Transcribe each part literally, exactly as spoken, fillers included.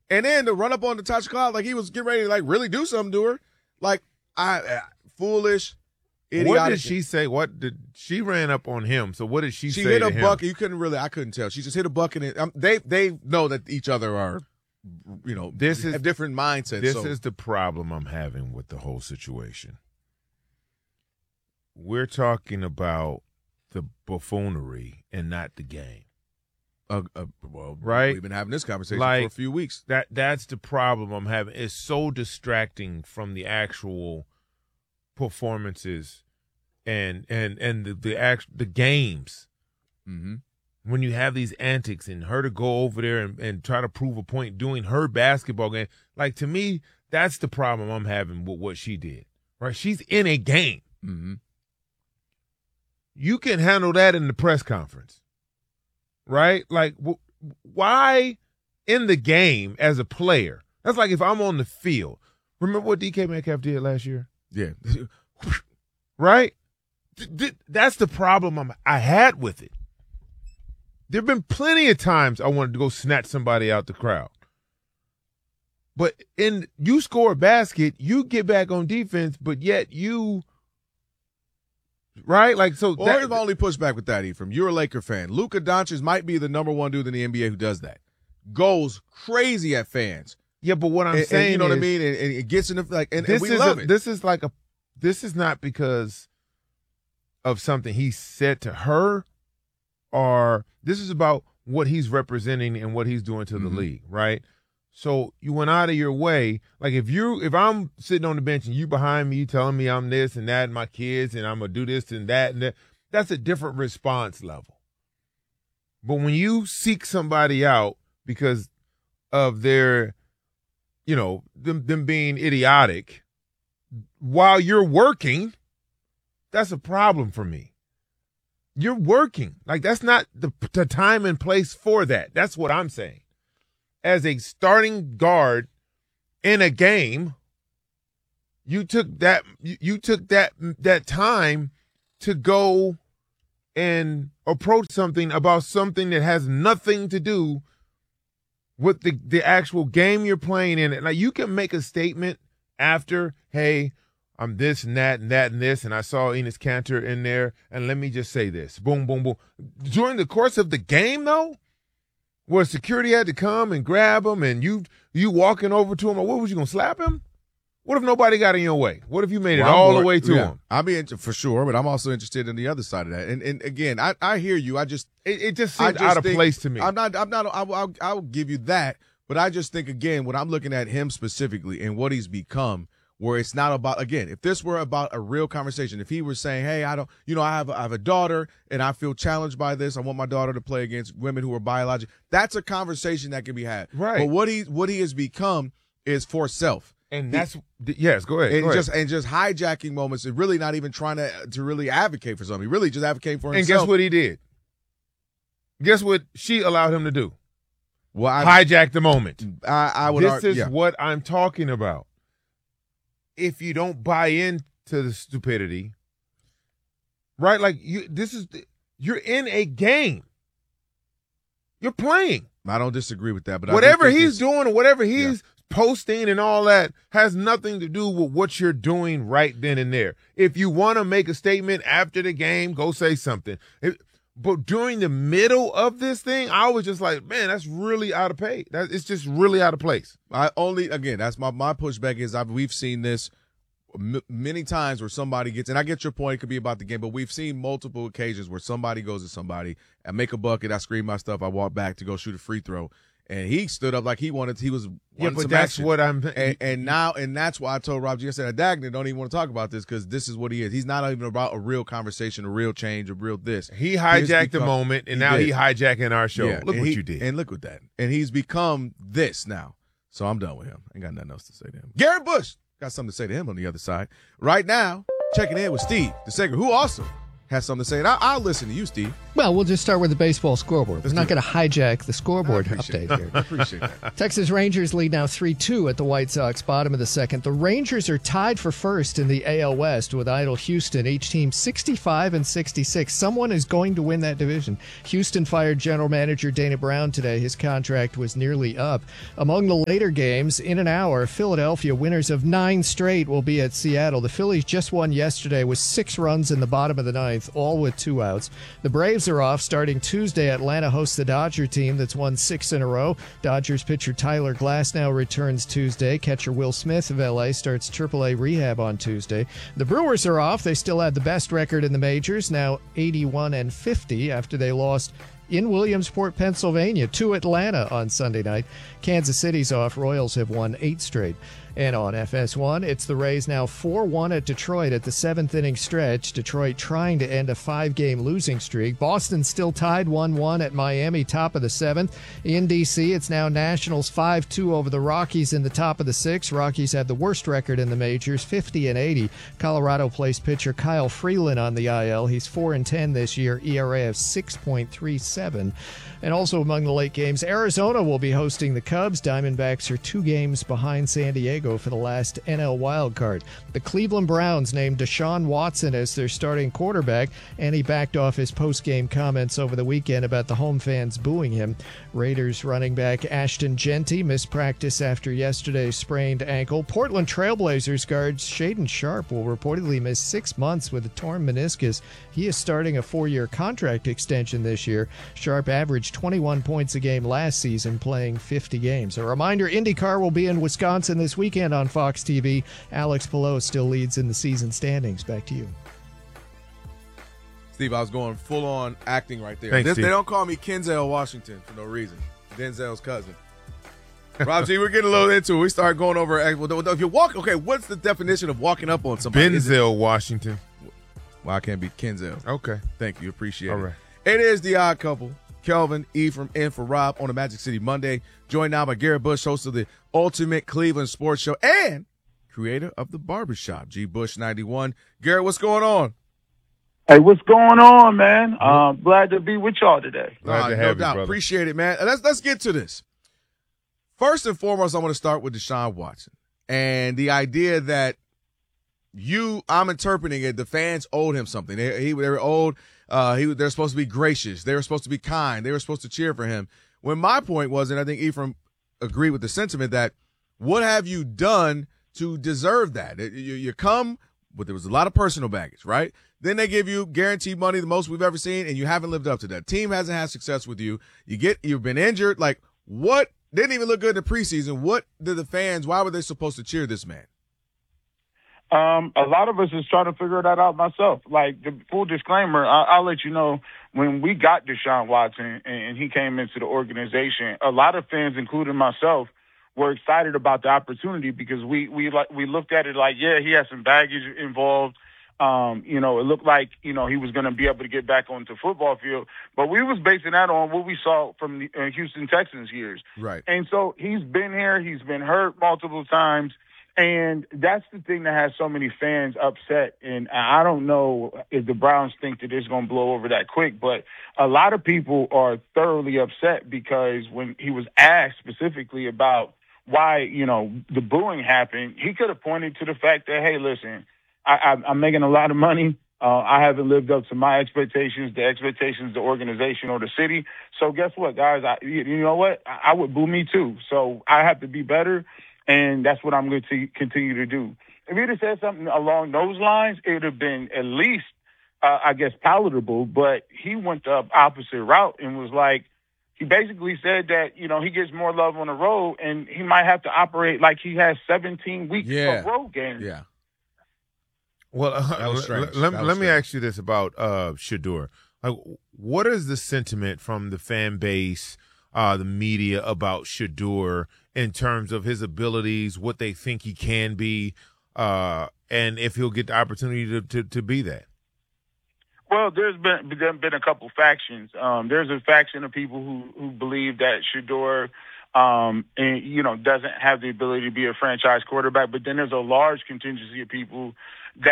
And then to run up on Natasha Cloud like he was getting ready to like really do something to her, like I uh, foolish, idiotic. What did she say? What did she ran up on him? So what did she, she say? She hit to a him? bucket. You couldn't really. I couldn't tell. She just hit a bucket. And um, they they know that each other are, you know, this is have different mindsets. This so. is the problem I'm having with the whole situation. We're talking about the buffoonery and not the game. Uh, uh, well, right? We've been having this conversation like, for a few weeks. That that's the problem I'm having. It's so distracting from the actual performances and and and the the act, the games. Mm-hmm. When you have these antics and her to go over there and, and try to prove a point doing her basketball game, like to me, that's the problem I'm having with what she did. Right? She's in a game. Mm-hmm. You can handle that in the press conference. Right? Like, w- why in the game as a player? That's like if I'm on the field. Remember what D K Metcalf did last year? Yeah. Right? Th- th- that's the problem I'm, I had with it. There have been plenty of times I wanted to go snatch somebody out the crowd. But in you score a basket, you get back on defense, but yet you – right? Like so. Or if I only push back with that, Ephraim. You're a Laker fan. Luka Doncic might be the number one dude in the N B A who does that. Goes crazy at fans. Yeah, but what I'm and, saying and you know is, what I mean? And, and it gets in the like, and, this and we is love a, it. This is like a. This is not because of something he said to her, or this is about what he's representing and what he's doing to the mm-hmm. league, right? So you went out of your way. Like if you, if I'm sitting on the bench and you behind me, you telling me I'm this and that and my kids and I'm gonna do this and that and that, that's a different response level. But when you seek somebody out because of their, you know, them them being idiotic while you're working, that's a problem for me. You're working. Like that's not the, the time and place for that. That's what I'm saying. As a starting guard in a game, you took that you, you took that that time to go and approach something about something that has nothing to do with the, the actual game you're playing in. Like you can make a statement after, hey, I'm this and that and that and this, and I saw Enes Kanter in there, and let me just say this. Boom, boom, boom. During the course of the game, though, where security had to come and grab him and you you walking over to him, or what was you going to slap him? What if nobody got in your way? What if you made it well, all more, the way to yeah, him? I'll be into for sure, but I'm also interested in the other side of that. And and again, I, I hear you. I just it, it just seems just out of think, place to me. I'm not I'm not I'll, I'll I'll give you that, but I just think again when I'm looking at him specifically and what he's become, where it's not about, again, if this were about a real conversation, if he were saying, hey, I don't, you know, I have, I have a daughter and I feel challenged by this. I want my daughter to play against women who are biological. That's a conversation that can be had. Right. But what he, what he has become is for self. And that's, he, yes, go ahead. And go just, ahead. and just hijacking moments and really not even trying to, to really advocate for something. Really just advocating for himself. And guess what he did? Guess what she allowed him to do? Well, I, hijack the moment. I, I would This argue, is yeah. what I'm talking about. If you don't buy into the stupidity, right? Like you, this is you're in a game. You're playing. I don't disagree with that, but whatever I do think he's doing or whatever he's yeah. posting and all that has nothing to do with what you're doing right then and there. If you want to make a statement after the game, go say something. It, but during the middle of this thing, I was just like, man, that's really out of pay. That it's just really out of place. I only, again, that's my, my pushback is I've, we've seen this m- many times where somebody gets, and I get your point, it could be about the game, but we've seen multiple occasions where somebody goes to somebody and make a bucket, I scream my stuff, I walk back to go shoot a free throw. And he stood up like he wanted. He was yeah, but some that's action. what I'm. And, and now, and that's why I told Rob G. I said, Dagner don't even want to talk about this because this is what he is. He's not even about a real conversation, a real change, a real this. He hijacked the become, moment, and he now did. he hijacking our show. Yeah, look what he, you did, and look what that. And he's become this now. So I'm done with him. Ain't got nothing else to say to him. Garrett Bush got something to say to him on the other side right now. Checking in with Steve DeSager, who also has something to say. And I, I'll listen to you, Steve. Well, we'll just start with the baseball scoreboard. Let's We're not do going to hijack the scoreboard update that. here. I appreciate that. Texas Rangers lead now three two at the White Sox, bottom of the second. The Rangers are tied for first in the A L West with Idle Houston, each team sixty-five and sixty-six. Someone is going to win that division. Houston fired general manager Dana Brown today. His contract was nearly up. Among the later games, in an hour, Philadelphia, winners of nine straight, will be at Seattle. The Phillies just won yesterday with six runs in the bottom of the ninth, all with two outs. The Braves are off starting Tuesday. Atlanta hosts the Dodger team that's won six in a row. Dodgers pitcher Tyler Glasnow returns Tuesday. Catcher Will Smith of L A starts triple A rehab on Tuesday. The Brewers are off. They still had the best record in the majors, now eighty-one and fifty after they lost in Williamsport, Pennsylvania, to Atlanta on Sunday night. Kansas City's off. Royals have won eight straight. And on F S one, it's the Rays now four one at Detroit at the seventh inning stretch. Detroit trying to end a five-game losing streak. Boston still tied one one at Miami, top of the seventh. In D C, it's now Nationals five two over the Rockies in the top of the sixth. Rockies had the worst record in the majors, fifty and eighty. Colorado placed pitcher Kyle Freeland on the I L. He's four and ten this year, E R A of six point three seven. And also among the late games, Arizona will be hosting the Cubs. Diamondbacks are two games behind San Diego for the last N L wildcard. The Cleveland Browns named Deshaun Watson as their starting quarterback, and he backed off his post-game comments over the weekend about the home fans booing him. Raiders running back Ashton Genty missed practice after yesterday's sprained ankle. Portland Trailblazers guard Shaden Sharp will reportedly miss six months with a torn meniscus. He is starting a four-year contract extension this year. Sharp averaged twenty-one points a game last season, playing fifty games. A reminder, IndyCar will be in Wisconsin this weekend on Fox T V. Alex Palou still leads in the season standings. Back to you. Steve, I was going full-on acting right there. Thanks, This, Steve. they don't call me Kenzel Washington for no reason. Denzel's cousin. Rob G, we're getting a little into it. We start going over. If you walk, okay, what's the definition of walking up on somebody? Is it- Benzel Washington. Well, I can't be Kenzel. Okay. Thank you. Appreciate All it. right. It is the Odd Couple. Kelvin, Ephraim, in for Rob on a Magic City Monday. Joined now by Garrett Bush, host of the Ultimate Cleveland Sports Show and creator of the Barbershop, G Bush ninety-one. Garrett, what's going on? Hey, what's going on, man? Uh, glad to be with y'all today. Glad Uh, to no have you, doubt. brother. Appreciate it, man. Let's let's get to this. First and foremost, I want to start with Deshaun Watson and the idea that you, I'm interpreting it, the fans owed him something. They, he, they were owed, uh, he, they're supposed to be gracious. They were supposed to be kind. They were supposed to cheer for him. When my point was, and I think Ephraim agreed with the sentiment, that what have you done to deserve that? You, you come, but there was a lot of personal baggage, right? Then they give you guaranteed money, the most we've ever seen, and you haven't lived up to that. Team hasn't had success with you. You get, you've been injured. Like, what? Didn't even look good in the preseason. What did the fans, why were they supposed to cheer this man? Um, a lot of us is trying to figure that out myself. Like, the full disclaimer, I, I'll let you know, when we got Deshaun Watson and, and he came into the organization, a lot of fans, including myself, were excited about the opportunity because we we like we looked at it like, yeah, he has some baggage involved. Um, you know, it looked like, you know, he was going to be able to get back onto the football field, but we was basing that on what we saw from the uh, Houston Texans years. Right. And so he's been here, he's been hurt multiple times. And that's the thing that has so many fans upset. And I don't know if the Browns think that it's going to blow over that quick, but a lot of people are thoroughly upset because when he was asked specifically about why, you know, the booing happened, he could have pointed to the fact that, hey, listen, I, I, I'm making a lot of money. Uh, I haven't lived up to my expectations, the expectations of the organization or the city. So guess what, guys? I, you know what? I, I would boo me too. So I have to be better. And that's what I'm going to continue to do. If he'd have said something along those lines, it would have been at least, uh, I guess, palatable. But he went the opposite route and was like, he basically said that, you know, he gets more love on the road and he might have to operate like he has seventeen weeks Yeah. of road games. Yeah. Well, uh, That was strange. let, That was let me strange. ask you this about uh, Shedeur. Like, what is the sentiment from the fan base, uh, the media about Shedeur in terms of his abilities, what they think he can be, uh, and if he'll get the opportunity to, to, to be that? Well, there's been there's been a couple factions. Um, there's a faction of people who, who believe that Shedeur, um, and, you know, doesn't have the ability to be a franchise quarterback. But then there's a large contingency of people that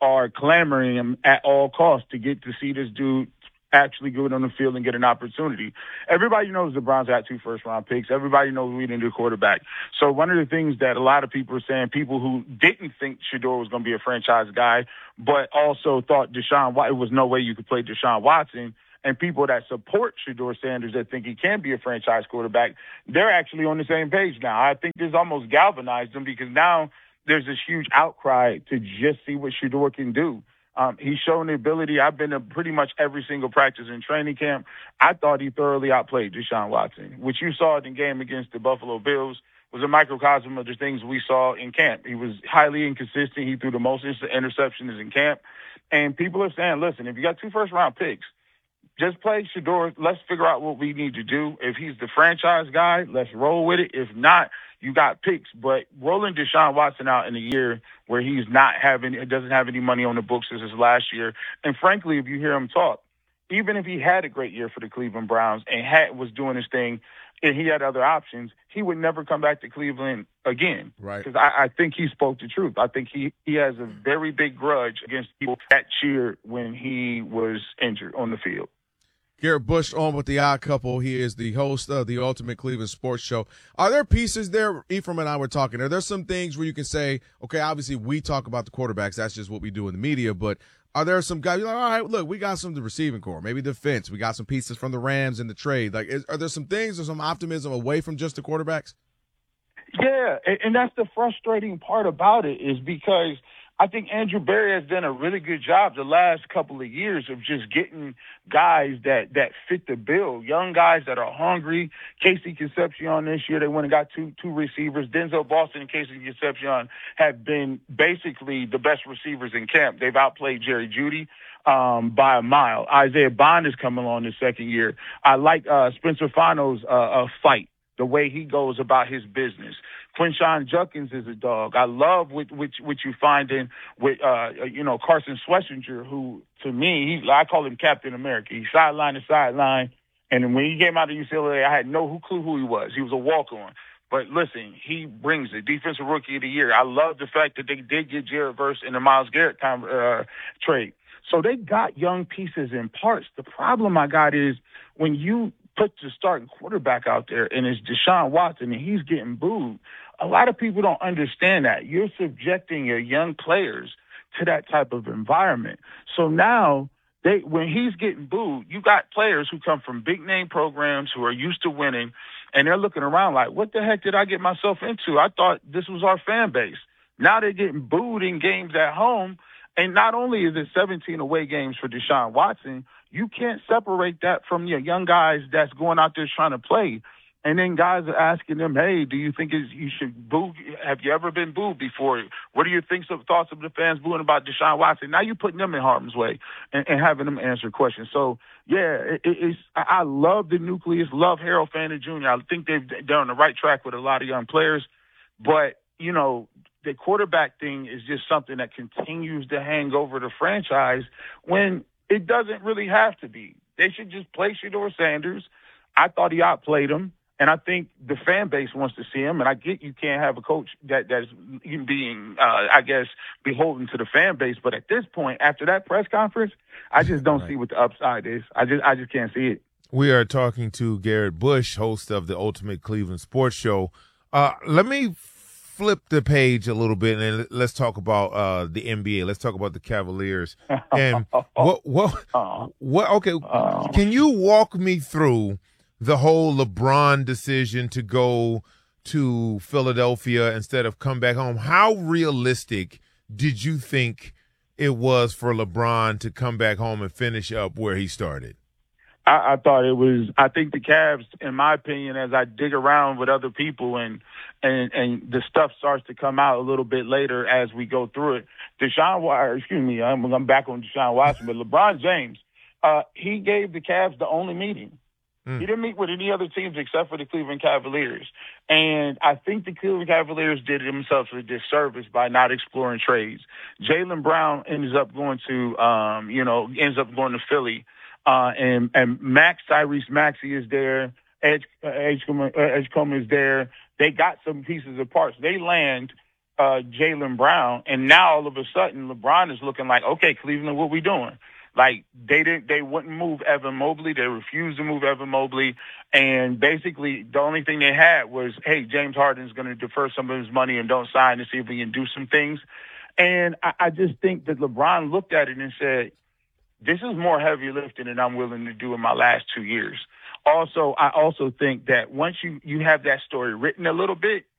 are clamoring him at all costs to get to see this dude actually good on the field and get an opportunity. Everybody knows the Browns had two first-round picks. Everybody knows we didn't do quarterback. So one of the things that a lot of people are saying, people who didn't think Shedeur was going to be a franchise guy, but also thought Deshaun Watson, it was no way you could play Deshaun Watson, and people that support Shedeur Sanders that think he can be a franchise quarterback, they're actually on the same page now. I think this almost galvanized them because now there's this huge outcry to just see what Shedeur can do. Um, he's shown the ability. I've been to pretty much every single practice in training camp. I thought he thoroughly outplayed Deshaun Watson, which you saw in the game against the Buffalo Bills was a microcosm of the things we saw in camp. He was highly inconsistent. He threw the most interceptions in camp. And people are saying, listen, if you got two first-round picks, just play Shedeur. Let's figure out what we need to do. If he's the franchise guy, let's roll with it. If not, you got picks. But rolling Deshaun Watson out in a year where he's not having, it doesn't have any money on the books as his last year. And frankly, if you hear him talk, even if he had a great year for the Cleveland Browns and had, was doing his thing and he had other options, he would never come back to Cleveland again. Right. Because I, I think he spoke the truth. I think he, he has a very big grudge against people that cheered when he was injured on the field. Garrett Bush on with the Odd Couple. He is the host of the Ultimate Cleveland Sports Show. Are there pieces there, Ephraim and I were talking, are there some things where you can say, okay, obviously we talk about the quarterbacks, that's just what we do in the media, but are there some guys, you're like, all right, look, we got some of the receiving core, maybe defense, we got some pieces from the Rams in the trade. Like, is, are there some things or some optimism away from just the quarterbacks? Yeah, and, and that's the frustrating part about it is because I think Andrew Berry has done a really good job the last couple of years of just getting guys that, that fit the bill, young guys that are hungry. Casey Concepcion this year, they went and got two two receivers. Denzel Boston and Casey Concepcion have been basically the best receivers in camp. They've outplayed Jerry Jeudy um, by a mile. Isaiah Bond is coming along this second year. I like uh, Spencer Fano's uh, uh, fight, the way he goes about his business. Quinshon Judkins is a dog. I love what, what, what you find in with, uh, you know, Carson Schlesinger, who, to me, he, I call him Captain America. He's sideline to sideline. And when he came out of U C L A, I had no clue who he was. He was a walk-on. But listen, he brings it. Defensive Rookie of the Year. I love the fact that they did get Jared Verse in the Myles Garrett time, uh, trade. So they got young pieces and parts. The problem I got is when you put the starting quarterback out there and it's Deshaun Watson and he's getting booed, a lot of people don't understand that. You're subjecting your young players to that type of environment. So now, they when he's getting booed, you got players who come from big-name programs who are used to winning, and they're looking around like, what the heck did I get myself into? I thought this was our fan base. Now they're getting booed in games at home, and not only is it seventeen away games for Deshaun Watson, you can't separate that from your young guys that's going out there trying to play. And then guys are asking them, hey, do you think you should boo? Have you ever been booed before? What do you think of thoughts of the fans booing about Deshaun Watson? Now you're putting them in harm's way and, and having them answer questions. So, yeah, it, it's I love the nucleus, love Harold Fannin Junior I think they've done the right track with a lot of young players. But, you know, the quarterback thing is just something that continues to hang over the franchise when it doesn't really have to be. They should just play Shedeur Sanders. I thought he outplayed him. And I think the fan base wants to see him. And I get you can't have a coach that that's being, uh, I guess, beholden to the fan base. But at this point, after that press conference, I just don't right. see what the upside is. I just I just can't see it. We are talking to Garrett Bush, host of the Ultimate Cleveland Sports Show. Uh, let me flip the page a little bit and let's talk about uh, the N B A. Let's talk about the Cavaliers. And what what what? Okay, can you walk me through the whole LeBron decision to go to Philadelphia instead of come back home? How realistic did you think it was for LeBron to come back home and finish up where he started? I, I thought it was – I think the Cavs, in my opinion, as I dig around with other people and, and, and the stuff starts to come out a little bit later as we go through it, Deshaun – excuse me, I'm, I'm back on Deshaun Watson, but LeBron James, uh, he gave the Cavs the only meeting. Mm. He didn't meet with any other teams except for the Cleveland Cavaliers. And I think the Cleveland Cavaliers did themselves a disservice by not exploring trades. Jaylen Brown ends up going to, um, you know, ends up going to Philly. Uh, and, and Max, Tyrese Maxey is there. Edge, uh, Edgecombe, uh, Edgecombe is there. They got some pieces of parts. They land uh, Jaylen Brown, and now all of a sudden LeBron is looking like, okay, Cleveland, what we doing? Like they didn't, they wouldn't move Evan Mobley. They refused to move Evan Mobley, and basically the only thing they had was, hey, James Harden's going to defer some of his money and don't sign to see if we can do some things. And I, I just think that LeBron looked at it and said, this is more heavy lifting than I'm willing to do in my last two years. Also, I also think that once you, you have that story written a little bit,